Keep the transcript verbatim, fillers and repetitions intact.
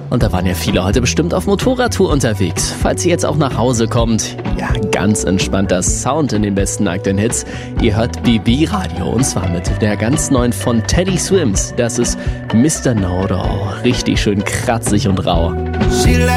Und da waren ja viele heute bestimmt auf Motorradtour unterwegs. Falls ihr jetzt auch nach Hause kommt, ja, ganz entspannter Sound in den besten aktuellen Hits. Ihr hört B B Radio und zwar mit der ganz neuen von Teddy Swims. Das ist Mister Know-It-All. Richtig schön kratzig und rau.